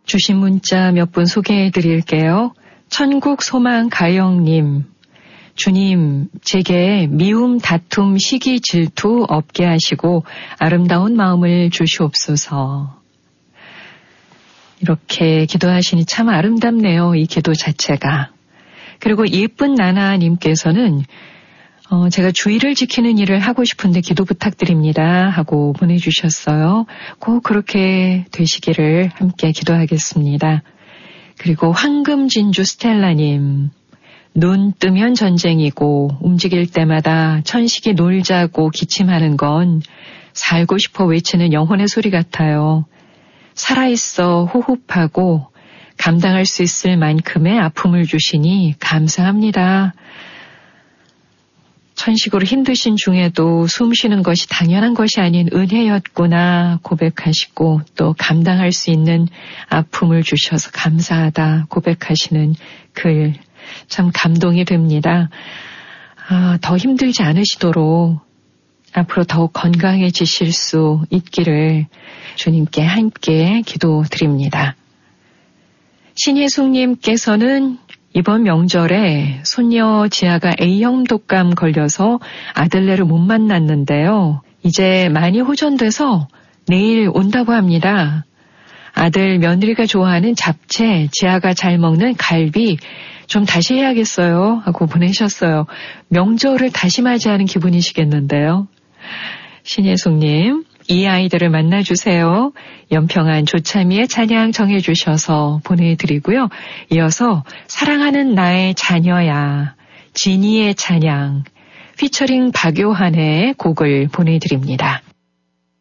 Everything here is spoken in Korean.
주신 문자 몇 분 소개해 드릴게요. 천국소망가영님, 주님, 제게 미움, 다툼, 시기, 질투 없게 하시고 아름다운 마음을 주시옵소서. 이렇게 기도하시니 참 아름답네요, 이 기도 자체가. 그리고 예쁜 나나님께서는 제가 주의를 지키는 일을 하고 싶은데 기도 부탁드립니다 하고 보내주셨어요. 꼭 그렇게 되시기를 함께 기도하겠습니다. 그리고 황금진주 스텔라님, 눈 뜨면 전쟁이고 움직일 때마다 천식이 놀자고 기침하는 건 살고 싶어 외치는 영혼의 소리 같아요. 살아있어 호흡하고 감당할 수 있을 만큼의 아픔을 주시니 감사합니다. 천식으로 힘드신 중에도 숨 쉬는 것이 당연한 것이 아닌 은혜였구나 고백하시고 또 감당할 수 있는 아픔을 주셔서 감사하다 고백하시는 글 참 감동이 됩니다. 더 힘들지 않으시도록 앞으로 더욱 건강해지실 수 있기를 주님께 함께 기도드립니다. 신혜숙님께서는 이번 명절에 손녀 지아가 A형 독감 걸려서 아들네를 못 만났는데요. 이제 많이 호전돼서 내일 온다고 합니다. 아들 며느리가 좋아하는 잡채, 지아가 잘 먹는 갈비 좀 다시 해야겠어요 하고 보내셨어요. 명절을 다시 맞이하는 기분이시겠는데요. 신예숙님, 이 아이들을 만나주세요. 연평안 조참이의 찬양 정해주셔서 보내드리고요. 이어서 사랑하는 나의 자녀야, 지니의 찬양, 피처링 박요한의 곡을 보내드립니다.